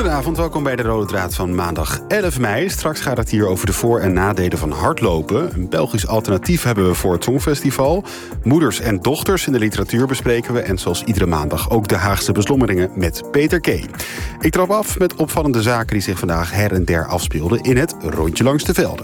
Goedenavond, welkom bij de Rode Draad van maandag 11 mei. Straks gaat het hier over de voor- en nadelen van hardlopen. Een Belgisch alternatief hebben we voor het Songfestival. Moeders en dochters in de literatuur bespreken we. En zoals iedere maandag ook de Haagse beslommeringen met Peter K. Ik trap af met opvallende zaken die zich vandaag her en der afspeelden in het Rondje Langs de Velden.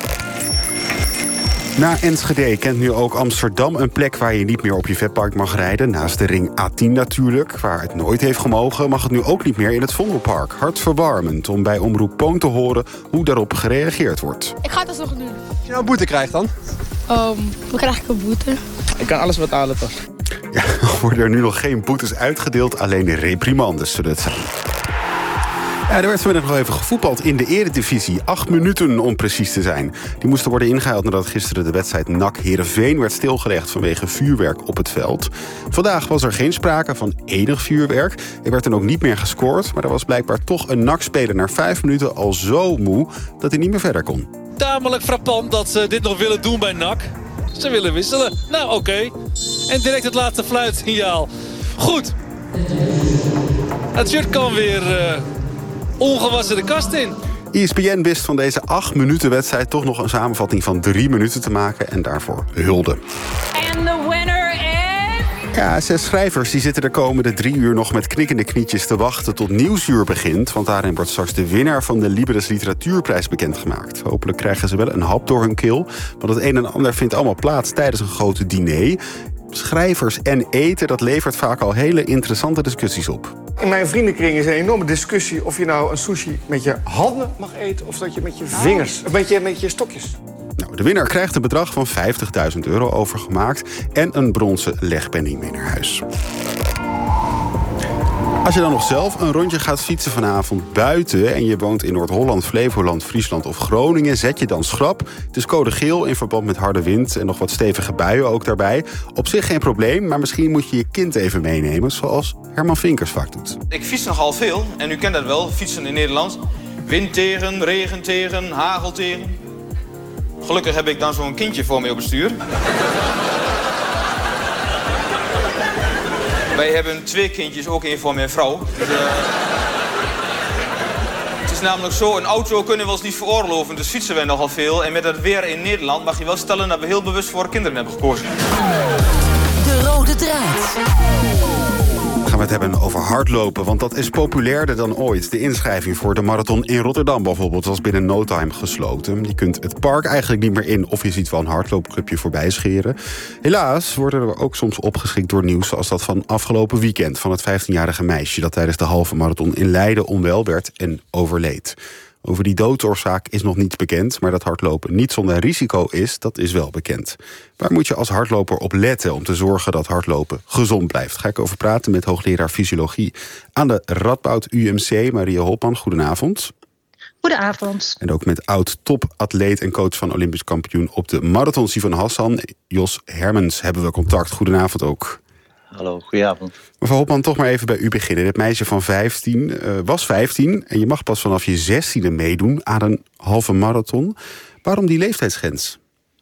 Na Enschede kent nu ook Amsterdam een plek waar je niet meer op je vetpark mag rijden. Naast de ring A10 natuurlijk, waar het nooit heeft gemogen, mag het nu ook niet meer in het Vondelpark. Hartverwarmend om bij Omroep Poont te horen hoe daarop gereageerd wordt. Ik ga het alsnog doen. Als je nou een boete krijgt dan? We krijgen een boete. Ik kan alles betalen toch? Ja, er worden er nu nog geen boetes uitgedeeld, alleen reprimandes zullen het zijn. Ja, er werd vanmiddag nog even gevoetbald in de eredivisie. 8 minuten om precies te zijn. Die moesten worden ingehaald nadat gisteren de wedstrijd NAC-Heerenveen werd stilgelegd vanwege vuurwerk op het veld. Vandaag was er geen sprake van enig vuurwerk. Er werd dan ook niet meer gescoord, maar er was blijkbaar toch een NAC-speler na 5 minuten al zo moe dat hij niet meer verder kon. Tamelijk frappant dat ze dit nog willen doen bij NAC. Ze willen wisselen. Nou, oké. En direct het laatste fluitsignaal. Goed. Het shirt kan weer ongewassen de kast in. ESPN wist van deze 8 minuten wedstrijd toch nog een samenvatting van 3 minuten te maken en daarvoor hulde. And the winner is... Ja, 6 schrijvers die zitten de komende 3 uur nog met knikkende knietjes te wachten tot Nieuwsuur begint. Want daarin wordt straks de winnaar van de Libris Literatuurprijs bekendgemaakt. Hopelijk krijgen ze wel een hap door hun keel. Want het een en ander vindt allemaal plaats tijdens een grote diner. Schrijvers en eten, dat levert vaak al hele interessante discussies op. In mijn vriendenkring is een enorme discussie of je nou een sushi met je handen mag eten of dat je met je vingers, met je stokjes. Nou, de winnaar krijgt een bedrag van €50.000 overgemaakt en een bronzen legpenning mee naar huis. Als je dan nog zelf een rondje gaat fietsen vanavond buiten en je woont in Noord-Holland, Flevoland, Friesland of Groningen, zet je dan schrap. Het is code geel in verband met harde wind en nog wat stevige buien ook daarbij. Op zich geen probleem, maar misschien moet je je kind even meenemen, zoals Herman Vinkers vaak doet. Ik fiets nogal veel en u kent dat wel, fietsen in Nederland. Wind tegen, regen tegen, hagel tegen. Gelukkig heb ik dan zo'n kindje voor mij op het stuur. Wij hebben 2 kindjes, ook 1 voor mijn vrouw. Dus, het is namelijk zo, een auto kunnen we ons niet veroorloven, dus fietsen wij nogal veel. En met het weer in Nederland mag je wel stellen dat we heel bewust voor kinderen hebben gekozen. De Rode Draad. Gaan we het hebben over hardlopen, want dat is populairder dan ooit. De inschrijving voor de marathon in Rotterdam bijvoorbeeld was binnen no time gesloten. Je kunt het park eigenlijk niet meer in of je ziet wel een hardloopclubje voorbij scheren. Helaas worden er ook soms opgeschikt door nieuws zoals dat van afgelopen weekend van het 15-jarige meisje dat tijdens de halve marathon in Leiden onwel werd en overleed. Over die doodsoorzaak is nog niets bekend, maar dat hardlopen niet zonder risico is, dat is wel bekend. Waar moet je als hardloper op letten om te zorgen dat hardlopen gezond blijft? Daar ga ik over praten met hoogleraar fysiologie aan de Radboud UMC, Maria Hopman. Goedenavond. Goedenavond. En ook met oud-topatleet en coach van Olympisch kampioen op de marathon Sivan Hassan, Jos Hermens, hebben we contact. Goedenavond ook. Hallo, goedenavond. Mevrouw Hopman, toch maar even bij u beginnen. Het meisje van 15 was 15 en je mag pas vanaf je 16e meedoen aan een halve marathon. Waarom die leeftijdsgrens?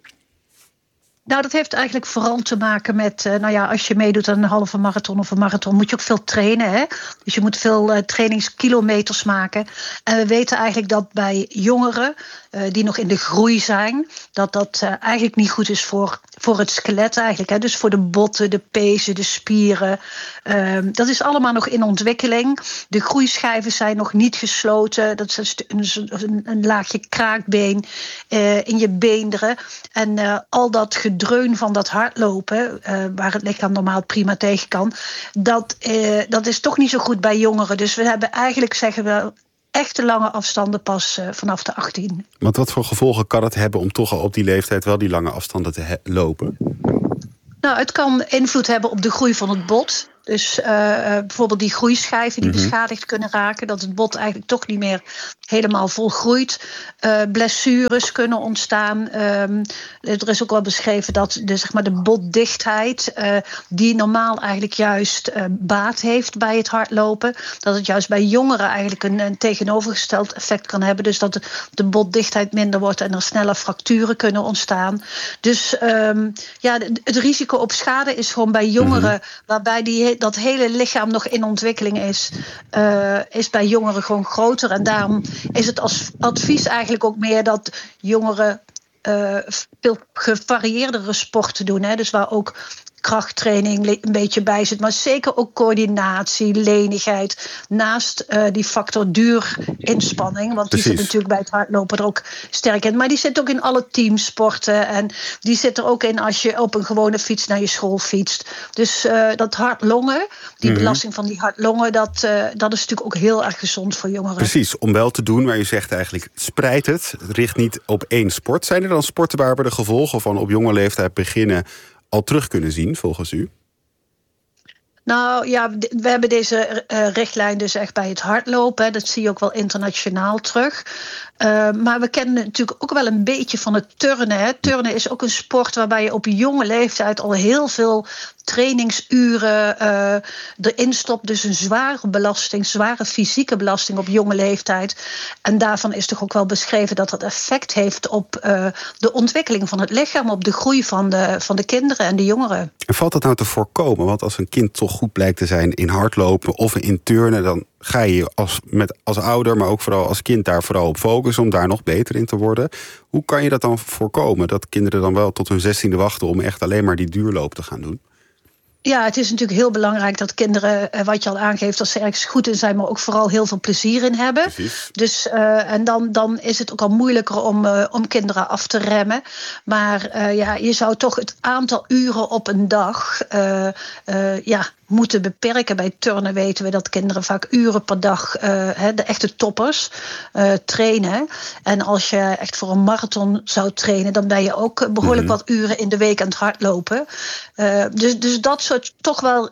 Nou, dat heeft eigenlijk vooral te maken met, als je meedoet aan een halve marathon of een marathon, moet je ook veel trainen. Hè? Dus je moet veel trainingskilometers maken. En we weten eigenlijk dat bij jongeren die nog in de groei zijn, dat eigenlijk niet goed is voor het skelet eigenlijk. Hè? Dus voor de botten, de pezen, de spieren. Dat is allemaal nog in ontwikkeling. De groeischijven zijn nog niet gesloten. Dat is een laagje kraakbeen in je beenderen. En al dat gedreun van dat hardlopen, waar het lichaam normaal prima tegen kan, dat is toch niet zo goed bij jongeren. Dus we hebben eigenlijk, zeggen we, echte lange afstanden pas vanaf de 18. Want wat voor gevolgen kan het hebben om toch al op die leeftijd wel die lange afstanden te lopen? Nou, het kan invloed hebben op de groei van het bot. Dus bijvoorbeeld die groeischijven die beschadigd kunnen raken, dat het bot eigenlijk toch niet meer helemaal volgroeit. Blessures kunnen ontstaan. Er is ook wel beschreven dat de botdichtheid, die normaal eigenlijk juist baat heeft bij het hardlopen, dat het juist bij jongeren eigenlijk een tegenovergesteld effect kan hebben. Dus dat de botdichtheid minder wordt en er sneller fracturen kunnen ontstaan. Dus het risico op schade is gewoon bij jongeren, waarbij die dat hele lichaam nog in ontwikkeling is bij jongeren gewoon groter. En daarom is het als advies eigenlijk ook meer dat jongeren veel gevarieerdere sporten doen. Hè? Dus waar ook krachttraining een beetje bij zit. Maar zeker ook coördinatie, lenigheid. Naast die factor duurinspanning. Want die zit natuurlijk bij het hardlopen er ook sterk in. Maar die zit ook in alle teamsporten. En die zit er ook in als je op een gewone fiets naar je school fietst. Dus dat hartlongen, die belasting van die hartlongen, dat is natuurlijk ook heel erg gezond voor jongeren. Precies, om wel te doen, maar je zegt eigenlijk spreid het. Het richt niet op één sport. Zijn er dan sporten waar we de gevolgen van op jonge leeftijd beginnen al terug kunnen zien, volgens u? Nou ja, we hebben deze richtlijn dus echt bij het hardlopen. Hè. Dat zie je ook wel internationaal terug. Maar we kennen natuurlijk ook wel een beetje van het turnen. Hè. Turnen is ook een sport waarbij je op jonge leeftijd al heel veel trainingsuren erin stopt. Dus een zware belasting, zware fysieke belasting op jonge leeftijd. En daarvan is toch ook wel beschreven dat dat effect heeft op de ontwikkeling van het lichaam, op de groei van de kinderen en de jongeren. En valt dat nou te voorkomen? Want als een kind toch goed blijkt te zijn in hardlopen of in turnen, dan ga je als ouder, maar ook vooral als kind daar vooral op focussen om daar nog beter in te worden. Hoe kan je dat dan voorkomen? Dat kinderen dan wel tot hun 16e wachten om echt alleen maar die duurloop te gaan doen? Ja, het is natuurlijk heel belangrijk dat kinderen, wat je al aangeeft, als ze ergens goed in zijn, maar ook vooral heel veel plezier in hebben. Precies. Dus, en dan is het ook al moeilijker om kinderen af te remmen. Maar je zou toch het aantal uren op een dag moeten beperken. Bij turnen weten we dat kinderen vaak uren per dag, de echte toppers, trainen. En als je echt voor een marathon zou trainen, dan ben je ook behoorlijk wat uren in de week aan het hardlopen. Dus dat soort toch wel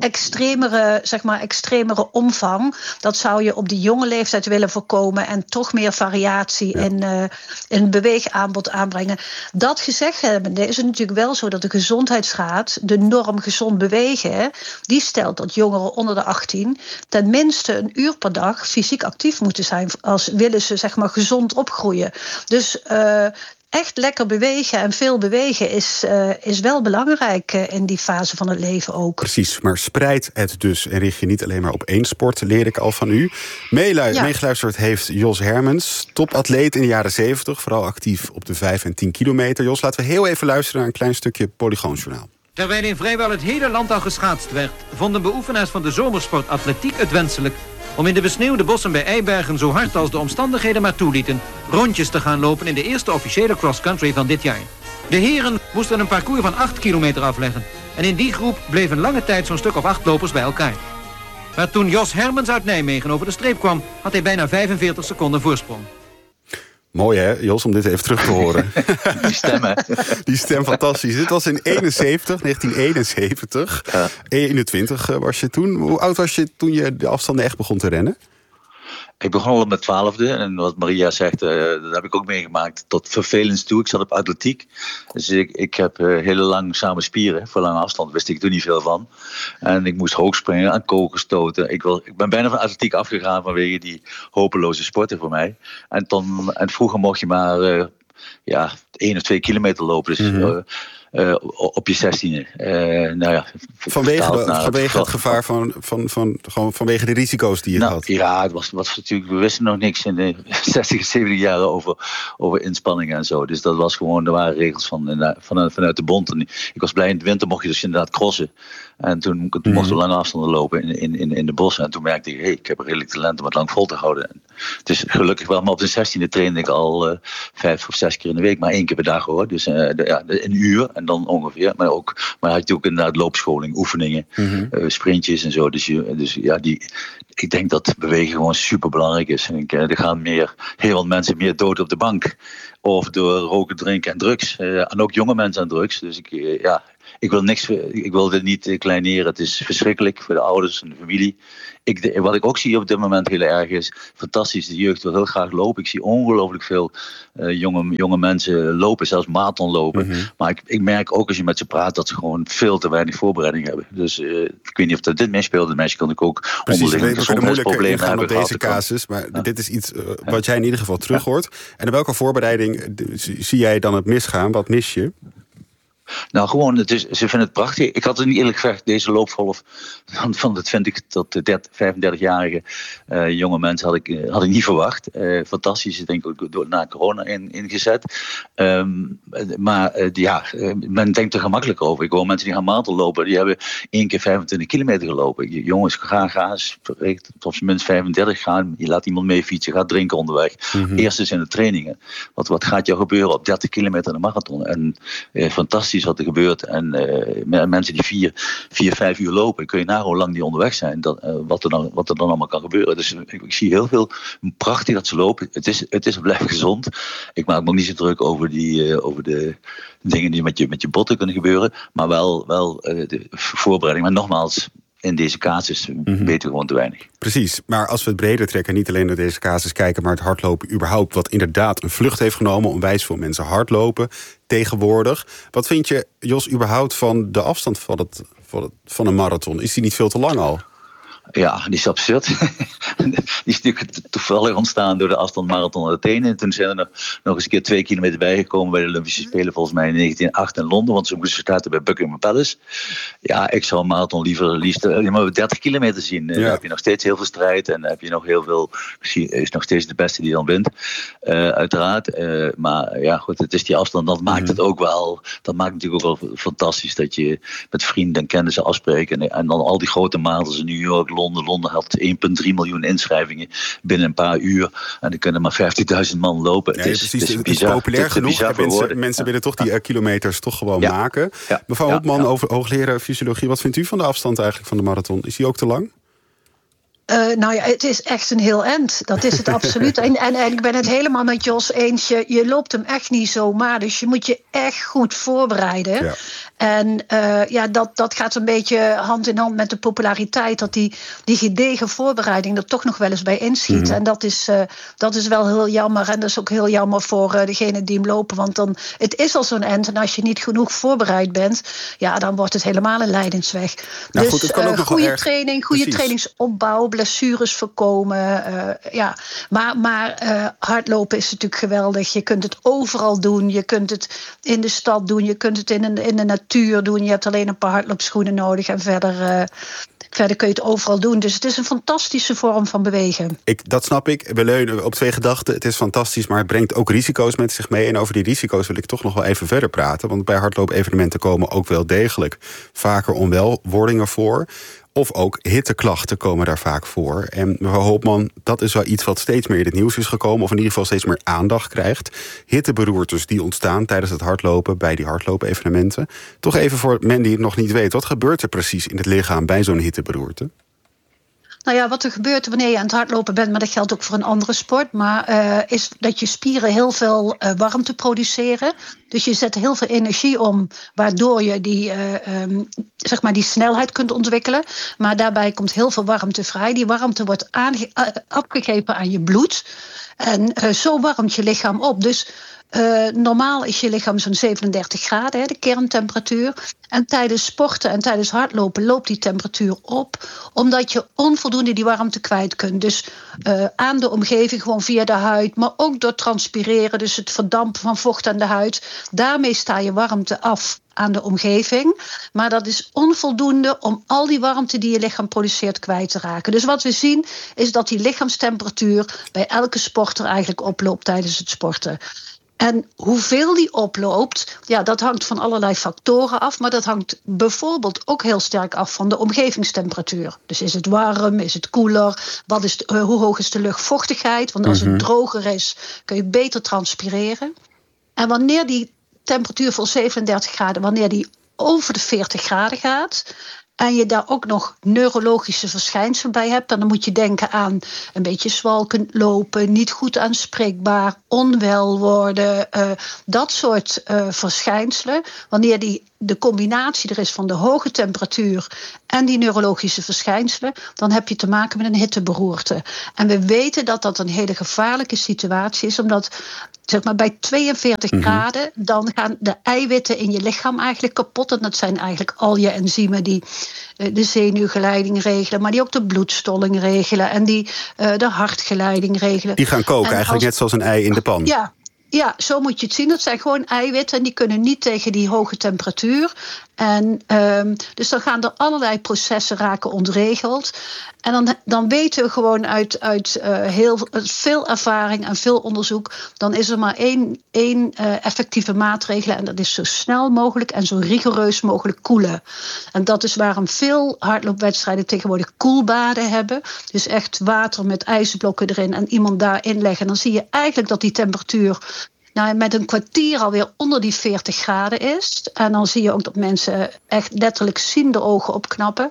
extremere omvang, dat zou je op die jonge leeftijd willen voorkomen en toch meer variatie in het beweegaanbod aanbrengen. Dat gezegd hebbende is het natuurlijk wel zo dat de Gezondheidsraad de norm gezond bewegen, die stelt dat jongeren onder de 18 tenminste een uur per dag fysiek actief moeten zijn, als willen ze gezond opgroeien. Dus echt lekker bewegen en veel bewegen is wel belangrijk in die fase van het leven ook. Precies, maar spreid het dus en richt je niet alleen maar op één sport, leer ik al van u. Meegeluisterd heeft Jos Hermens, topatleet in de jaren 70, vooral actief op de 5 en 10 kilometer. Jos, laten we heel even luisteren naar een klein stukje Polygoonjournaal. Terwijl in vrijwel het hele land al geschaatst werd, vonden beoefenaars van de zomersport atletiek het wenselijk om in de besneeuwde bossen bij Eibergen zo hard als de omstandigheden maar toelieten rondjes te gaan lopen in de eerste officiële cross-country van dit jaar. De heren moesten een parcours van 8 kilometer afleggen en in die groep bleven lange tijd zo'n stuk of 8 lopers bij elkaar. Maar toen Jos Hermens uit Nijmegen over de streep kwam, had hij bijna 45 seconden voorsprong. Mooi hè, Jos, om dit even terug te horen. Die stem, hè? Die stem, fantastisch. Dit was in 1971. Ja. 21 was je toen. Hoe oud was je toen je de afstanden echt begon te rennen? Ik begon al met 12e. En wat Maria zegt, dat heb ik ook meegemaakt. Tot vervelens toe. Ik zat op atletiek. Dus ik heb hele langzame spieren. Voor lange afstand wist ik er niet veel van. En ik moest hoog springen, aan koken stoten. Ik ben bijna van atletiek afgegaan vanwege die hopeloze sporten voor mij. En vroeger mocht je maar 1 of 2 kilometer lopen. Dus op je 16e. Vanwege het gevaar gewoon vanwege de risico's die je had. Ja, het was natuurlijk, we wisten nog niks in de 60, 70 jaren over inspanningen en zo. Dus dat was gewoon, er waren regels vanuit de bond. En ik was blij, in de winter mocht je dus inderdaad crossen. En toen mochten we lange afstanden lopen in de bossen. En toen merkte ik, ik heb redelijk talent om het lang vol te houden. En het is gelukkig wel, maar op de 16e trainde ik al 5 of 6 keer in de week, maar 1 keer per dag hoor. Dus een uur en dan ongeveer. Maar had je ook inderdaad loopscholing, oefeningen, sprintjes en zo. Ik denk dat bewegen gewoon super belangrijk is. En er gaan heel veel mensen meer dood op de bank. Of door roken, drinken en drugs. En ook jonge mensen aan drugs. Dus ik wil dit niet kleineren. Het is verschrikkelijk voor de ouders en de familie. Wat ik ook zie op dit moment heel erg is, fantastisch, de jeugd wil heel graag lopen. Ik zie ongelooflijk veel jonge mensen lopen, zelfs marathon lopen. Maar ik merk ook als je met ze praat dat ze gewoon veel te weinig voorbereiding hebben. Dus ik weet niet of dat dit meespeelt. De mensen kan ik ook onderliggende gezondheidsproblemen hebben. Op deze casus, maar dit is iets wat jij in ieder geval terug hoort. En in welke voorbereiding zie jij dan het misgaan? Wat mis je? Nou, gewoon, ze vinden het prachtig. Ik had het niet eerlijk gezegd, deze loopgolf van de 20 tot de 35-jarige jonge mensen had ik niet verwacht. Fantastisch, denk ik, ook na corona ingezet. Men denkt er gemakkelijk over. Ik hoor mensen die gaan marathon lopen, die hebben 1 keer 25 kilometer gelopen. Jongens, ga tot zijn minst 35 gaan. Je laat iemand mee fietsen, ga drinken onderweg. Eerst eens in de trainingen. Wat gaat jou gebeuren op 30 kilometer in de marathon? En fantastisch wat er gebeurt. En mensen die 4-5 uur lopen, kun je nagaan hoe lang die onderweg zijn. Wat er dan allemaal kan gebeuren. Dus ik zie heel veel prachtig dat ze lopen. Het is blijft gezond. Ik maak me ook niet zo druk over de dingen die met je botten kunnen gebeuren. Maar wel de voorbereiding. Maar nogmaals, in deze casus weten we gewoon te weinig. Precies, maar als we het breder trekken, niet alleen naar deze casus kijken, maar het hardlopen überhaupt, wat inderdaad een vlucht heeft genomen, onwijs veel mensen hardlopen tegenwoordig. Wat vind je, Jos, überhaupt van de afstand van een marathon? Is die niet veel te lang al? Ja, die is absurd. Die is natuurlijk toevallig ontstaan door de afstandmarathon naar Athene. En toen zijn er nog eens een keer 2 kilometer bijgekomen bij de Olympische Spelen, volgens mij in 1908 in Londen, want ze moesten starten bij Buckingham Palace. Ja, ik zou een marathon liefst maar 30 kilometer zien. Dan heb je nog steeds heel veel strijd en dan heb je nog heel veel. Is nog steeds de beste die dan wint, uiteraard. Maar ja, goed, het is die afstand. Dat maakt het ook wel. Dat maakt natuurlijk ook wel fantastisch dat je met vrienden en kennissen afspreekt. En dan al die grote maratons in New York, Londen had 1,3 miljoen inschrijvingen binnen een paar uur. En er kunnen maar 50.000 man lopen. Ja, het is populair genoeg. Mensen willen toch die kilometers toch gewoon maken. Ja. Mevrouw Hopman, hoogleraar fysiologie. Wat vindt u van de afstand eigenlijk van de marathon? Is die ook te lang? Het is echt een heel end. Dat is het absoluut. En ik ben het helemaal met Jos eens. Je loopt hem echt niet zomaar. Dus je moet je echt goed voorbereiden. Ja. En dat gaat een beetje hand in hand met de populariteit. Dat die gedegen voorbereiding er toch nog wel eens bij inschiet. En dat is wel heel jammer. En dat is ook heel jammer voor degene die hem lopen. Want het is al zo'n end. En als je niet genoeg voorbereid bent, dan wordt het helemaal een lijdensweg. Nou, dus goed, het kan ook nog goede training, goede trainingsopbouw, blessures voorkomen. Maar hardlopen is natuurlijk geweldig. Je kunt het overal doen. Je kunt het in de stad doen. Je kunt het in de natuur doen. Je hebt alleen een paar hardloopschoenen nodig. En verder kun je het overal doen. Dus het is een fantastische vorm van bewegen. Dat snap ik. We leunen op 2 gedachten. Het is fantastisch, maar het brengt ook risico's met zich mee. En over die risico's wil ik toch nog wel even verder praten. Want bij hardloopevenementen komen ook wel degelijk vaker onwelwordingen voor. Of ook hitteklachten komen daar vaak voor. En mevrouw Hopman, dat is wel iets wat steeds meer in het nieuws is gekomen, of in ieder geval steeds meer aandacht krijgt. Hitteberoertes die ontstaan tijdens het hardlopen bij die hardlopevenementen. Toch even voor men die het nog niet weet, wat gebeurt er precies in het lichaam bij zo'n hitteberoerte? Nou ja, wat er gebeurt wanneer je aan het hardlopen bent, maar dat geldt ook voor een andere sport, maar is dat je spieren heel veel warmte produceren. Dus je zet heel veel energie om, waardoor je die snelheid kunt ontwikkelen. Maar daarbij komt heel veel warmte vrij. Die warmte wordt afgegeven aan je bloed. En zo warmt je lichaam op. Dus normaal is je lichaam zo'n 37 graden, de kerntemperatuur. En tijdens sporten en tijdens hardlopen loopt die temperatuur op, omdat je onvoldoende die warmte kwijt kunt. Dus aan de omgeving, gewoon via de huid, maar ook door transpireren, dus het verdampen van vocht aan de huid. Daarmee sta je warmte af aan de omgeving. Maar dat is onvoldoende om al die warmte die je lichaam produceert kwijt te raken. Dus wat we zien is dat die lichaamstemperatuur bij elke sporter eigenlijk oploopt tijdens het sporten. En hoeveel die oploopt, dat hangt van allerlei factoren af. Maar dat hangt bijvoorbeeld ook heel sterk af van de omgevingstemperatuur. Dus is het warm, is het koeler? Hoe hoog is de luchtvochtigheid? Want als het droger is, kun je beter transpireren. En wanneer die temperatuur van 37 graden, wanneer die over de 40 graden gaat, en je daar ook nog neurologische verschijnselen bij hebt, dan moet je denken aan een beetje zwalkend lopen, niet goed aanspreekbaar, onwel worden, dat soort verschijnselen. Wanneer de combinatie er is van de hoge temperatuur en die neurologische verschijnselen, dan heb je te maken met een hitteberoerte. En we weten dat dat een hele gevaarlijke situatie is, omdat bij 42 graden, dan gaan de eiwitten in je lichaam eigenlijk kapot. En dat zijn eigenlijk al je enzymen die de zenuwgeleiding regelen, maar die ook de bloedstolling regelen en die de hartgeleiding regelen. Die gaan koken, eigenlijk net zoals een ei in de pan. Ja, zo moet je het zien. Dat zijn gewoon eiwitten en die kunnen niet tegen die hoge temperatuur. En dus dan gaan er allerlei processen raken ontregeld. En dan weten we gewoon uit heel veel ervaring en veel onderzoek, dan is er maar één effectieve maatregel en dat is zo snel mogelijk en zo rigoureus mogelijk koelen. En dat is waarom veel hardloopwedstrijden tegenwoordig koelbaden hebben. Dus echt water met ijsblokken erin en iemand daarin leggen. En dan zie je eigenlijk dat die temperatuur met een kwartier alweer onder die 40 graden is. En dan zie je ook dat mensen echt letterlijk zien de ogen opknappen.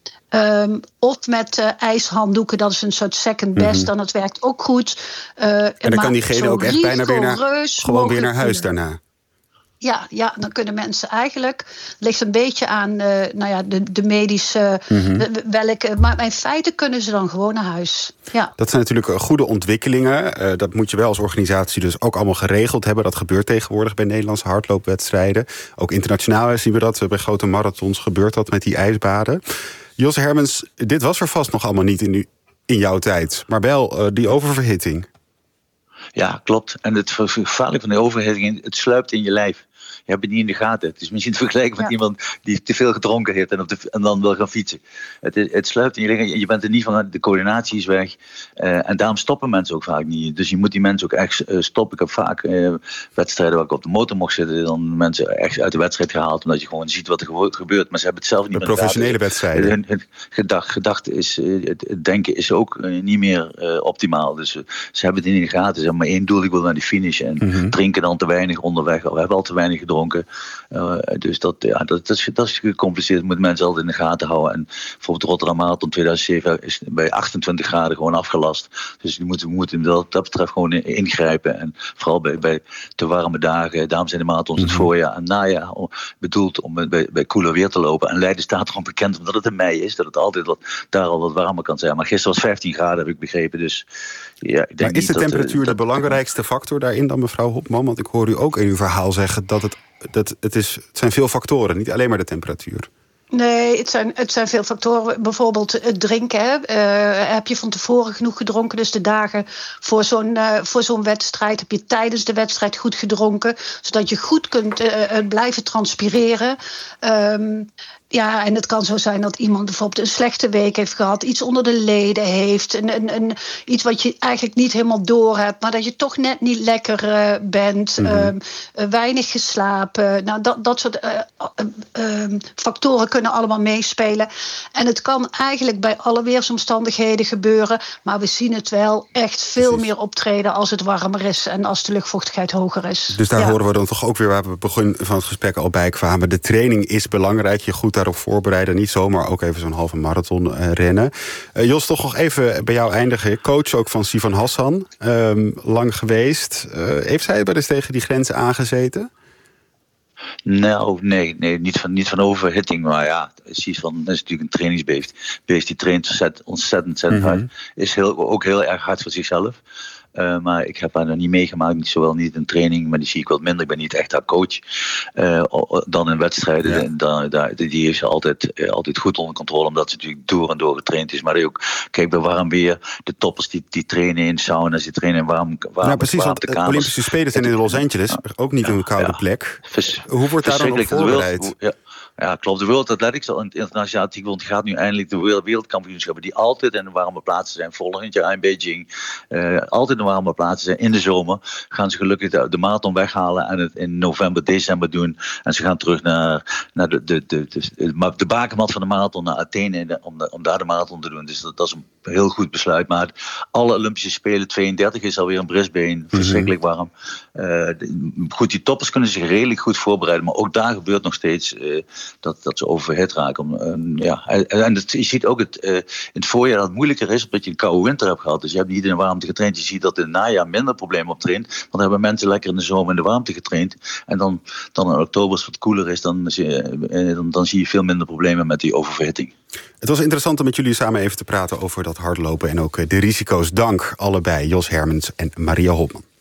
Of met ijshanddoeken, dat is een soort second best. Dan het werkt ook goed. En dan kan diegene ook echt bijna weer naar huis daarna. Ja, dan kunnen mensen eigenlijk, het ligt een beetje aan de medische maar in feite kunnen ze dan gewoon naar huis. Ja. Dat zijn natuurlijk goede ontwikkelingen. Dat moet je wel als organisatie dus ook allemaal geregeld hebben. Dat gebeurt tegenwoordig bij Nederlandse hardloopwedstrijden. Ook internationaal zien we dat. Bij grote marathons gebeurt dat met die ijsbaden. Jos Hermens, dit was er vast nog allemaal niet in jouw tijd. Maar wel die oververhitting. Ja, klopt. En het gevaarlijke van de overhitting, het sluipt in je lijf. Je hebt het niet in de gaten. Het is misschien te vergelijken met iemand die te veel gedronken heeft en dan wil gaan fietsen. Het sluipt in je lichaam. Je bent er niet van, de coördinatie is weg. En daarom stoppen mensen ook vaak niet. Dus je moet die mensen ook echt stoppen. Ik heb vaak wedstrijden waar ik op de motor mocht zitten, dan mensen echt uit de wedstrijd gehaald, omdat je gewoon ziet wat er gebeurt. Maar ze hebben het zelf niet meer. Professionele wedstrijden. Hun gedachte is, het denken is ook niet meer optimaal. Dus ze hebben het niet in de gaten. Ze hebben maar één doel, ik wil naar die finish. En drinken dan te weinig onderweg. We hebben al te weinig gedronken. Dus dat is gecompliceerd. Dat moeten mensen altijd in de gaten houden. En bijvoorbeeld de Rotterdam Marathon 2007 is bij 28 graden gewoon afgelast. Dus we moeten dat betreft gewoon ingrijpen. En vooral bij te warme dagen. Daarom zijn de marathons het voorjaar en najaar bedoeld om bij koeler weer te lopen. En Leiden staat erom bekend omdat het in mei is. Dat het altijd daar al wat warmer kan zijn. Maar gisteren was 15 graden, heb ik begrepen. Dus, ja, ik denk maar is de temperatuur de belangrijkste factor daarin dan, mevrouw Hopman? Want ik hoor u ook in uw verhaal zeggen dat het zijn veel factoren, niet alleen maar de temperatuur. Nee, het zijn veel factoren. Bijvoorbeeld het drinken. Heb je van tevoren genoeg gedronken? Dus de dagen voor zo'n wedstrijd heb je tijdens de wedstrijd goed gedronken, zodat je goed kunt blijven transpireren. Ja, en het kan zo zijn dat iemand bijvoorbeeld een slechte week heeft gehad, iets onder de leden heeft, iets wat je eigenlijk niet helemaal door hebt, maar dat je toch net niet lekker bent, weinig geslapen. Nou, dat soort factoren kunnen allemaal meespelen. En het kan eigenlijk bij alle weersomstandigheden gebeuren, maar we zien het wel echt veel meer optreden als het warmer is en als de luchtvochtigheid hoger is. Dus daar horen we dan toch ook weer waar we begin van het gesprek al bij kwamen. De training is belangrijk, je goed daarop voorbereiden. Niet zomaar ook even zo'n halve marathon rennen. Jos, toch nog even bij jou eindigen. Coach ook van Sivan Hassan. Lang geweest. Heeft zij wel eens tegen die grenzen aangezeten? Nou, nee, niet van overhitting. Maar ja, Sivan is natuurlijk een trainingsbeest. Die traint ontzettend hard. Is ook heel erg hard voor zichzelf. Maar ik heb haar nog niet meegemaakt, zowel niet in training, maar die zie ik wat minder. Ik ben niet echt haar coach. Dan in wedstrijden, die is altijd goed onder controle, omdat ze natuurlijk door en door getraind is. Maar ook, kijk, bij warm weer, de toppers die trainen in sauna's, die trainen in warme precies, want de Olympische Spelen zijn in Los Angeles, ook niet een koude plek. Hoe wordt daar dan op voorbereid? Ja, klopt. De World Athletics, het internationale team, gaat nu eindelijk de wereldkampioenschappen die altijd in de warme plaatsen zijn. Volgend jaar in Beijing. Altijd in de warme plaatsen zijn. In de zomer gaan ze gelukkig de marathon weghalen en het in november, december doen. En ze gaan terug naar de bakermat van de marathon, naar Athene, om daar de marathon te doen. Dus dat is een heel goed besluit. Maar alle Olympische Spelen, 32 is alweer in Brisbane. Verschrikkelijk warm. Goed, die toppers kunnen zich redelijk goed voorbereiden. Maar ook daar gebeurt nog steeds dat ze overhit raken. En je ziet ook in het voorjaar dat het moeilijker is, omdat je een koude winter hebt gehad. Dus je hebt niet in de warmte getraind. Je ziet dat in het najaar minder problemen optreden. Want dan hebben mensen lekker in de zomer in de warmte getraind. En dan in oktober, als het wat koeler is, dan zie je veel minder problemen met die oververhitting. Het was interessant om met jullie samen even te praten over dat hardlopen en ook de risico's. Dank allebei, Jos Hermens en Maria Hopman.